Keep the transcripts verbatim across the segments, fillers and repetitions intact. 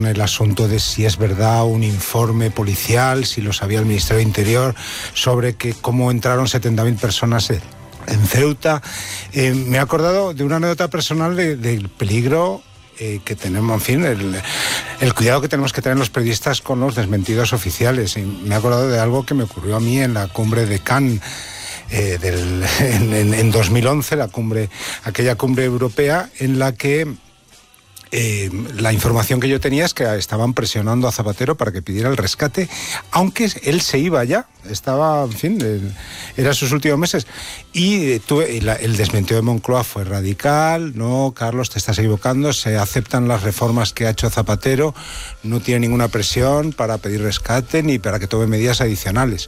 el asunto de si es verdad un informe policial, si lo sabía el Ministerio de Interior, sobre que cómo entraron setenta mil personas en Ceuta. Eh, me he acordado de una anécdota personal de, del peligro eh, que tenemos, en fin, el, el cuidado que tenemos que tener los periodistas con los desmentidos oficiales. Y me he acordado de algo que me ocurrió a mí en la cumbre de Cannes, eh, del, en, en, en dos mil once, la cumbre, aquella cumbre europea en la que Eh, la información que yo tenía es que estaban presionando a Zapatero para que pidiera el rescate, aunque él se iba ya, estaba, en fin, el, era sus últimos meses. Y, eh, tuve, y la, el desmentido de Moncloa fue radical. No, Carlos, te estás equivocando, se aceptan las reformas que ha hecho Zapatero, no tiene ninguna presión para pedir rescate ni para que tome medidas adicionales.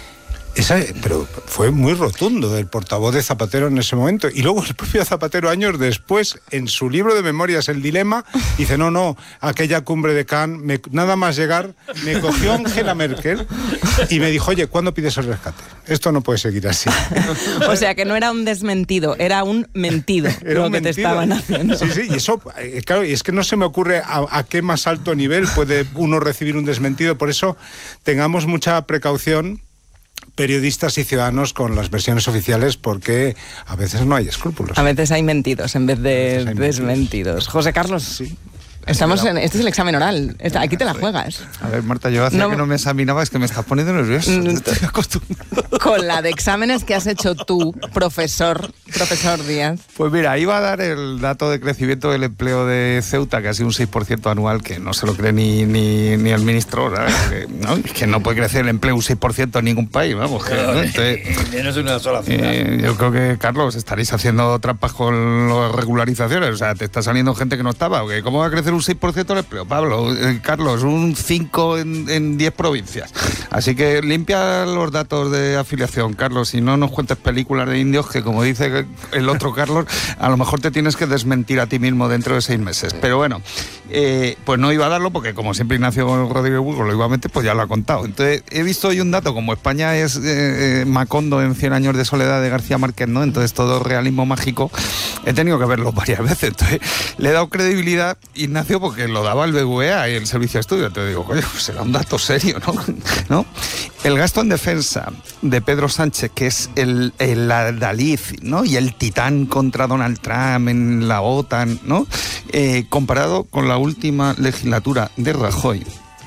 Esa, pero fue muy rotundo el portavoz de Zapatero en ese momento. Y luego el propio Zapatero, años después, en su libro de memorias, El Dilema, dice, no, no, aquella cumbre de Cannes, me, nada más llegar, me cogió Angela Merkel y me dijo, oye, ¿cuándo pides el rescate? Esto no puede seguir así. O sea, que no era un desmentido, era un mentido era lo un que mentido. Te estaban haciendo. Sí, sí, y eso, claro, y es que no se me ocurre a, a qué más alto nivel puede uno recibir un desmentido. Por eso, tengamos mucha precaución, periodistas y ciudadanos, con las versiones oficiales, porque a veces no hay escrúpulos. A veces hay mentidos en vez de desmentidos. José Carlos, sí. Estamos en, este es el examen oral. Aquí te la juegas. A ver, Marta, yo hacía no, que no me examinaba, es que me estás poniendo nervioso. No, estoy acostumbrado. Con la de exámenes que has hecho tú, profesor, profesor Díaz. Pues mira, iba a dar el dato de crecimiento del empleo de Ceuta, que ha sido un seis por ciento anual, que no se lo cree ni, ni, ni el ministro, ¿sabes? Que, ¿no? Es que no puede crecer el empleo un seis por ciento en ningún país, vamos. Que, ¿no? Entonces, no es una sola ciudad. Eh, yo creo que, Carlos, estaréis haciendo trampas con las regularizaciones. O sea, te está saliendo gente que no estaba. ¿Okay? ¿Cómo va a crecer un seis por ciento el empleo? Pablo, eh, Carlos, un cinco en diez provincias. Así que limpia los datos de afiliación, Carlos, y no nos cuentes películas de indios que, como dice el otro Carlos, a lo mejor te tienes que desmentir a ti mismo dentro de seis meses. Pero bueno, eh, pues no iba a darlo porque, como siempre, Ignacio Rodríguez Burgos lo iba a meter, pues ya lo ha contado. Entonces, he visto hoy un dato, como España es eh, Macondo en Cien años de soledad de García Márquez, ¿no? Entonces, todo realismo mágico, he tenido que verlo varias veces. Entonces, le he dado credibilidad, Ignacio, porque lo daba el B B V A y el Servicio de Estudio. Entonces digo, coño, será un dato serio, ¿no? ¿No? El gasto en defensa de Pedro Sánchez, que es el, el adalid, ¿no? Y el titán contra Donald Trump en la OTAN, ¿no? Eh, comparado con la última legislatura de Rajoy.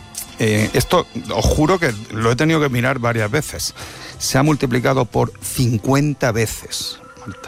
Eh, esto, os juro que lo he tenido que mirar varias veces. Se ha multiplicado por cincuenta veces, Marta.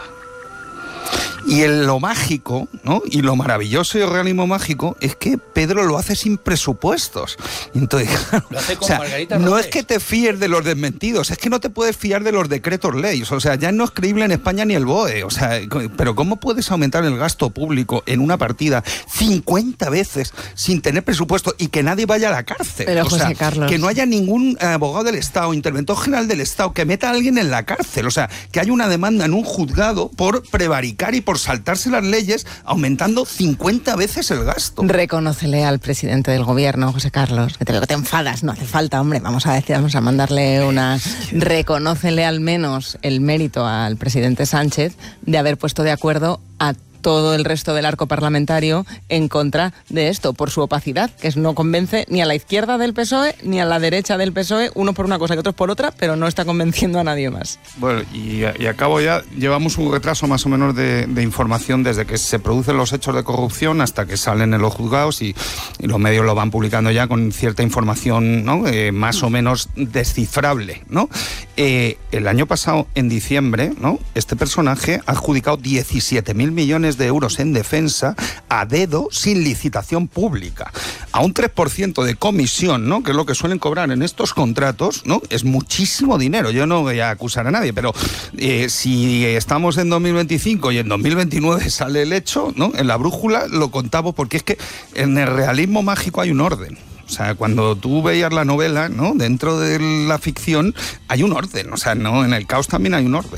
Y en lo mágico, ¿no? Y lo maravilloso y el realismo mágico es que Pedro lo hace sin presupuestos. Entonces, lo hace con o sea, Margarita no Robles. Es que te fíes de los desmentidos, es que no te puedes fiar de los decretos leyes. O sea, ya no es creíble en España ni el B O E. O sea, pero ¿cómo puedes aumentar el gasto público en una partida cincuenta veces sin tener presupuesto y que nadie vaya a la cárcel? Pero, o José sea, Carlos, que no haya ningún abogado del Estado, interventor general del Estado, que meta a alguien en la cárcel. O sea, que haya una demanda en un juzgado por prevaricar y por saltarse las leyes, aumentando cincuenta veces el gasto. Reconócele al presidente del gobierno, José Carlos, que te veo que te enfadas, no hace falta, hombre, vamos a decir, vamos a mandarle una... Reconócele al menos el mérito al presidente Sánchez de haber puesto de acuerdo a todo el resto del arco parlamentario en contra de esto, por su opacidad, que no convence ni a la izquierda del P S O E ni a la derecha del P S O E, uno por una cosa y otros por otra, pero no está convenciendo a nadie más. Bueno, y, y acabo ya, llevamos un retraso más o menos de, de información desde que se producen los hechos de corrupción hasta que salen en los juzgados y, y los medios lo van publicando ya con cierta información, ¿no? Eh, más o menos descifrable, ¿no? Eh, el año pasado, en diciembre, ¿no? Este personaje ha adjudicado diecisiete mil millones de euros en defensa a dedo sin licitación pública. A un tres por ciento de comisión, ¿no? Que es lo que suelen cobrar en estos contratos, ¿no? Es muchísimo dinero. Yo no voy a acusar a nadie, pero eh, si estamos en dos mil veinticinco y en dos mil veintinueve sale el hecho, ¿no? En la brújula lo contamos porque es que en el realismo mágico hay un orden. O sea, cuando tú veías la novela, ¿no? Dentro de la ficción hay un orden. O sea, no, en el caos también hay un orden.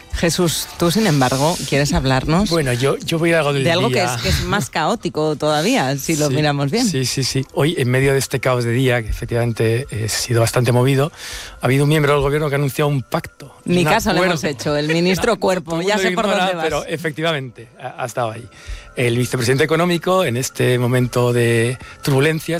Jesús, tú sin embargo, ¿quieres hablarnos? Bueno, yo, yo voy a algo del de algo día. Que, es, que es más caótico todavía, si lo sí, miramos bien. Sí, sí, sí. Hoy, en medio de este caos de día, que efectivamente ha sido bastante movido, ha habido un miembro del gobierno que ha anunciado un pacto. Ni un caso acuerdo. le hemos hecho, el ministro Cuerpo, ya sé por ignora, dónde vas. Pero efectivamente, ha, ha estado ahí. El vicepresidente económico, en este momento de turbulencias,